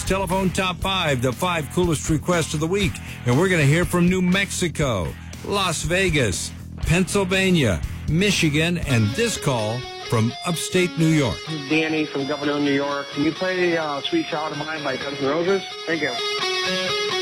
Telephone Top 5, the 5 coolest requests of the week. And we're going to hear from New Mexico, Las Vegas, Pennsylvania, Michigan, and this call from upstate New York. This is Danny from Governor, New York. Can you play Sweet Child of Mine by Guns N' Roses? Thank you.